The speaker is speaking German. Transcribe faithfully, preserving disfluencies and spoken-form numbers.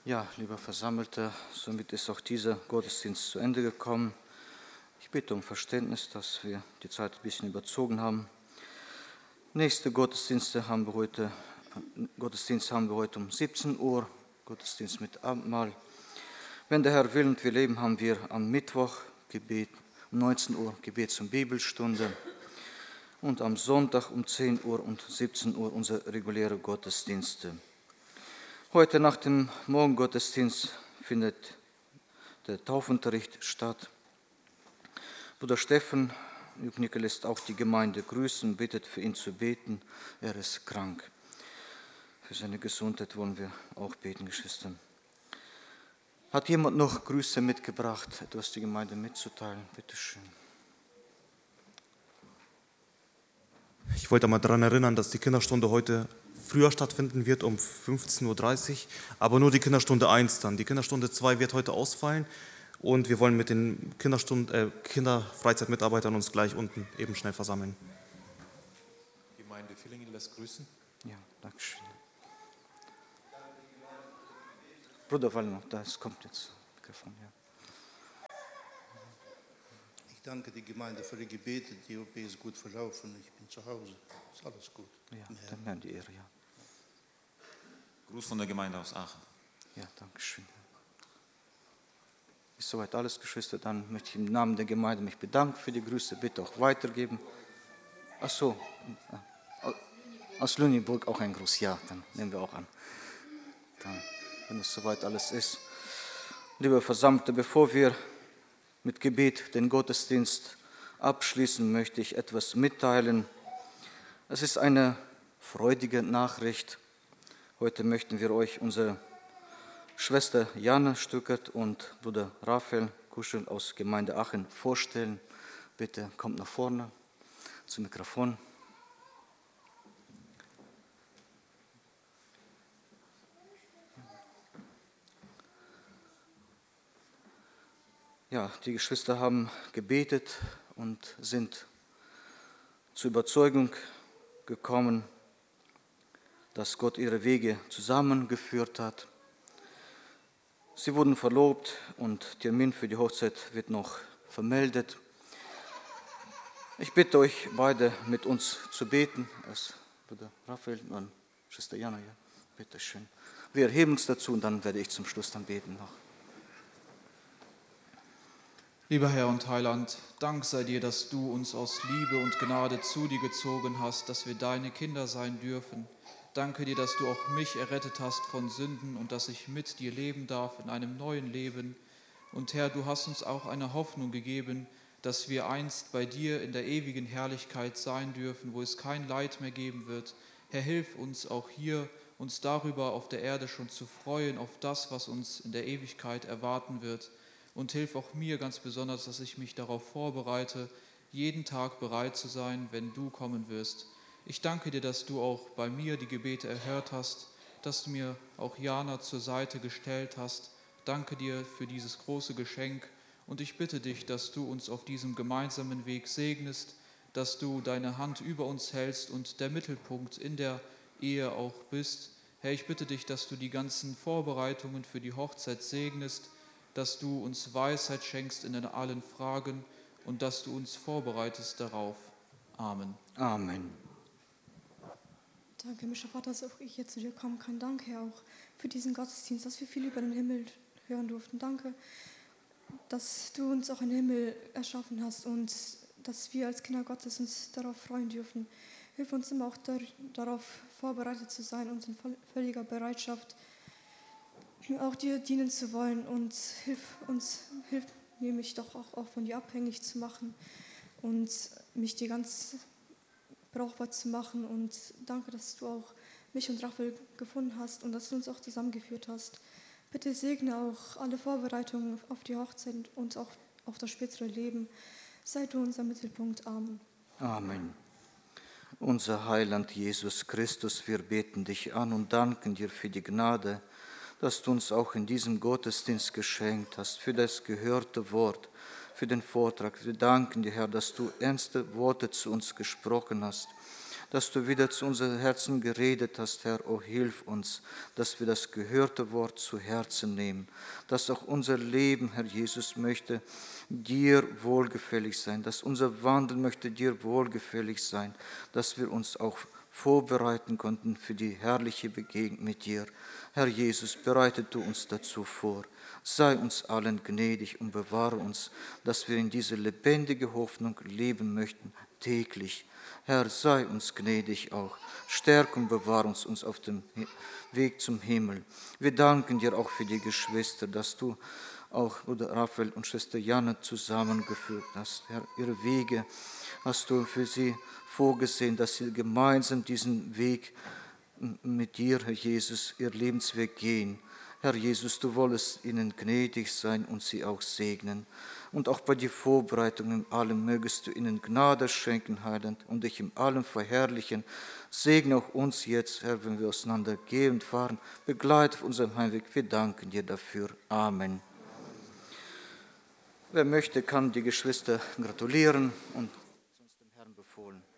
Ja, lieber Versammelte, somit ist auch dieser Gottesdienst zu Ende gekommen. Ich bitte um Verständnis, dass wir die Zeit ein bisschen überzogen haben. Nächste Gottesdienste haben wir heute, Gottesdienst haben wir heute um siebzehn Uhr, Gottesdienst mit Abendmahl. Wenn der Herr will und wir leben, haben wir am Mittwoch Gebet um neunzehn Uhr Gebet zur Bibelstunde und am Sonntag um zehn Uhr und siebzehn Uhr unsere reguläre Gottesdienste. Heute nach dem Morgengottesdienst findet der Taufunterricht statt. Bruder Steffen Juknickel lässt auch die Gemeinde grüßen, bittet für ihn zu beten. Er ist krank. Für seine Gesundheit wollen wir auch beten, Geschwister. Hat jemand noch Grüße mitgebracht, etwas die Gemeinde mitzuteilen? Bitte schön. Ich wollte mal daran erinnern, dass die Kinderstunde heute früher stattfinden wird, um fünfzehn Uhr dreißig, aber nur die Kinderstunde eins dann. Die Kinderstunde zwei wird heute ausfallen und wir wollen mit den Kinderstund- äh, Kinderfreizeitmitarbeitern uns gleich unten eben schnell versammeln. Die Gemeinde Villingen lässt grüßen. Ja, danke schön. Bruder Wallner, das kommt jetzt. Mikrofon, ja. Ich danke die Gemeinde für die Gebete, die O P ist gut verlaufen. Ich bin zu Hause, ist alles gut. Ja, dann werden die Ehre, ja. Gruß von der Gemeinde aus Aachen. Ja, danke schön. Ist soweit alles, Geschwister, dann möchte ich im Namen der Gemeinde mich bedanken für die Grüße, bitte auch weitergeben. Ach so, aus Lüneburg auch ein Gruß, ja, dann nehmen wir auch an. Dann, wenn es soweit alles ist. Liebe Versammelte, bevor wir mit Gebet den Gottesdienst abschließen, möchte ich etwas mitteilen. Es ist eine freudige Nachricht. Heute möchten wir euch unsere Schwester Jana Stückert und Bruder Raphael Kuschel aus Gemeinde Aachen vorstellen. Bitte kommt nach vorne zum Mikrofon. Ja, die Geschwister haben gebetet und sind zur Überzeugung gekommen, dass Gott ihre Wege zusammengeführt hat. Sie wurden verlobt und Termin für die Hochzeit wird noch vermeldet. Ich bitte euch beide mit uns zu beten, als Bruder Raphael und Schwester Jana, ja, bitte schön. Wir erheben uns dazu und dann werde ich zum Schluss dann beten noch. Lieber Herr und Heiland, Dank sei dir, dass du uns aus Liebe und Gnade zu dir gezogen hast, dass wir deine Kinder sein dürfen. Danke dir, dass du auch mich errettet hast von Sünden und dass ich mit dir leben darf in einem neuen Leben. Und Herr, du hast uns auch eine Hoffnung gegeben, dass wir einst bei dir in der ewigen Herrlichkeit sein dürfen, wo es kein Leid mehr geben wird. Herr, hilf uns auch hier, uns darüber auf der Erde schon zu freuen, auf das, was uns in der Ewigkeit erwarten wird. Und hilf auch mir ganz besonders, dass ich mich darauf vorbereite, jeden Tag bereit zu sein, wenn du kommen wirst. Ich danke dir, dass du auch bei mir die Gebete erhört hast, dass du mir auch Jana zur Seite gestellt hast. Danke dir für dieses große Geschenk und ich bitte dich, dass du uns auf diesem gemeinsamen Weg segnest, dass du deine Hand über uns hältst und der Mittelpunkt in der Ehe auch bist. Herr, ich bitte dich, dass du die ganzen Vorbereitungen für die Hochzeit segnest, dass du uns Weisheit schenkst in allen Fragen und dass du uns vorbereitest darauf. Amen. Amen. Danke, Mischer Vater, dass auch ich jetzt zu dir kommen kann. Danke, Herr, auch für diesen Gottesdienst, dass wir viel über den Himmel hören durften. Danke, dass du uns auch einen Himmel erschaffen hast und dass wir als Kinder Gottes uns darauf freuen dürfen. Hilf uns immer auch dar- darauf vorbereitet zu sein und in völliger Bereitschaft auch dir dienen zu wollen und hilf uns, hilf mir, mich doch auch, auch von dir abhängig zu machen und mich dir ganz brauchbar zu machen. Und danke, dass du auch mich und Raphael gefunden hast und dass du uns auch zusammengeführt hast. Bitte segne auch alle Vorbereitungen auf die Hochzeit und auch auf das spätere Leben. Sei du unser Mittelpunkt. Amen. Amen. Unser Heiland Jesus Christus, wir beten dich an und danken dir für die Gnade, dass du uns auch in diesem Gottesdienst geschenkt hast, für das gehörte Wort, für den Vortrag. Wir danken dir, Herr, dass du ernste Worte zu uns gesprochen hast, dass du wieder zu unseren Herzen geredet hast, Herr. O hilf uns, dass wir das gehörte Wort zu Herzen nehmen, dass auch unser Leben, Herr Jesus, möchte dir wohlgefällig sein, dass unser Wandel möchte dir wohlgefällig sein, dass wir uns auch vorbereiten konnten für die herrliche Begegnung mit dir. Herr Jesus, bereite du uns dazu vor. Sei uns allen gnädig und bewahre uns, dass wir in diese lebendige Hoffnung leben möchten, täglich. Herr, sei uns gnädig auch. Stärke und bewahre uns, uns auf dem Weg zum Himmel. Wir danken dir auch für die Geschwister, dass du auch Bruder Raphael und Schwester Janne zusammengeführt hast. Herr, ihre Wege hast du für sie vorgesehen, dass sie gemeinsam diesen Weg mit dir, Herr Jesus, ihr Lebensweg gehen. Herr Jesus, du wolltest ihnen gnädig sein und sie auch segnen. Und auch bei der Vorbereitung in allem mögest du ihnen Gnade schenken, Heiland, und dich in allem verherrlichen. Segne auch uns jetzt, Herr, wenn wir auseinander gehen und fahren. Begleite auf unserem Heimweg. Wir danken dir dafür. Amen. Wer möchte, kann die Geschwister gratulieren und uns dem Herrn befohlen.